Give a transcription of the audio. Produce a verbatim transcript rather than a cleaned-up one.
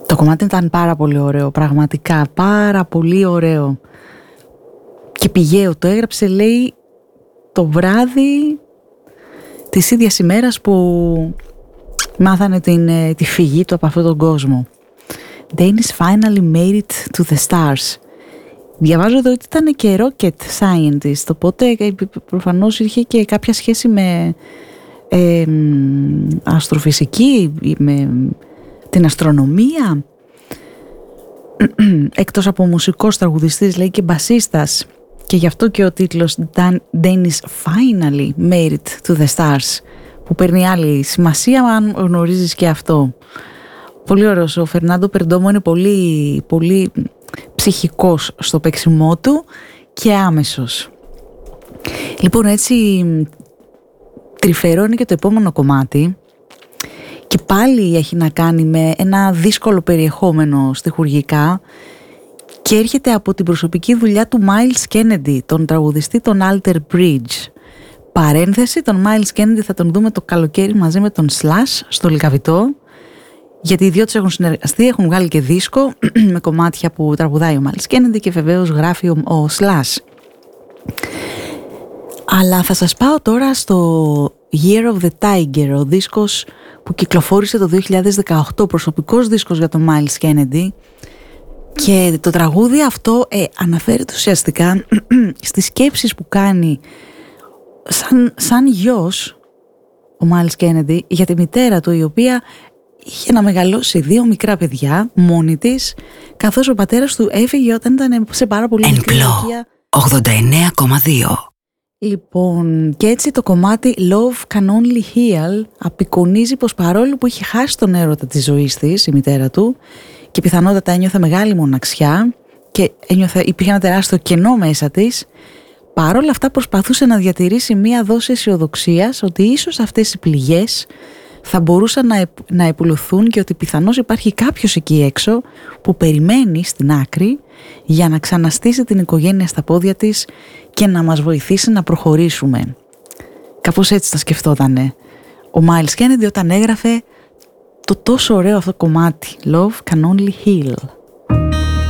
Το κομμάτι ήταν πάρα πολύ ωραίο, πραγματικά πάρα πολύ ωραίο και πηγαίο. Το έγραψε, λέει, το βράδυ της ίδιας ημέρας που μάθανε την, τη φυγή του από αυτόν τον κόσμο. Dennis finally made it to the stars. Διαβάζω εδώ ότι ήταν και rocket scientist, οπότε προφανώς είχε και κάποια σχέση με ε, αστροφυσική, με την αστρονομία. Εκτός από μουσικός, τραγουδιστής, λέει, και μπασίστας, και γι' αυτό και ο τίτλος Dennis finally made it to the stars, που παίρνει άλλη σημασία αν γνωρίζεις και αυτό. Πολύ ωραίος. Ο Φερνάντο Περντόμο είναι πολύ, πολύ ψυχικός στο παίξιμό του και άμεσος. Λοιπόν, έτσι τρυφερώνει και το επόμενο κομμάτι, και πάλι έχει να κάνει με ένα δύσκολο περιεχόμενο στιχουργικά και έρχεται από την προσωπική δουλειά του Miles Kennedy, τον τραγουδιστή των Alter Bridge. Παρένθεση, τον Miles Kennedy θα τον δούμε το καλοκαίρι μαζί με τον Slash στο Λυκαβητό, γιατί οι δυο τους έχουν συνεργαστεί, έχουν βγάλει και δίσκο με κομμάτια που τραγουδάει ο Miles Kennedy και βεβαίως γράφει ο, ο Slash. Αλλά θα σας πάω τώρα στο Year of the Tiger, ο δίσκος που κυκλοφόρησε το δύο χιλιάδες δεκαοκτώ, προσωπικός δίσκος για τον Miles Kennedy, και το τραγούδι αυτό ε, αναφέρεται ουσιαστικά στις σκέψεις που κάνει σαν, σαν γιος ο Miles Kennedy για τη μητέρα του, η οποία είχε να μεγαλώσει δύο μικρά παιδιά μόνη της, καθώς ο πατέρας του έφυγε όταν ήταν σε πάρα πολύ μικρή ηλικία. ογδόντα εννέα κόμμα δύο. Λοιπόν, και έτσι το κομμάτι Love Can Only Heal απεικονίζει πως παρόλο που είχε χάσει τον έρωτα της ζωής της η μητέρα του και πιθανότατα ένιωθε μεγάλη μοναξιά και ένιωθε, υπήρχε ένα τεράστιο κενό μέσα της, παρόλα αυτά προσπαθούσε να διατηρήσει μία δόση αισιοδοξίας ότι ίσως αυτές οι πληγές θα μπορούσαν να, να επουλωθούν και ότι πιθανώς υπάρχει κάποιος εκεί έξω που περιμένει στην άκρη για να ξαναστήσει την οικογένεια στα πόδια της και να μας βοηθήσει να προχωρήσουμε. Κάπως έτσι τα σκεφτότανε ο Miles Kennedy όταν έγραφε το τόσο ωραίο αυτό κομμάτι Love Can Only Heal.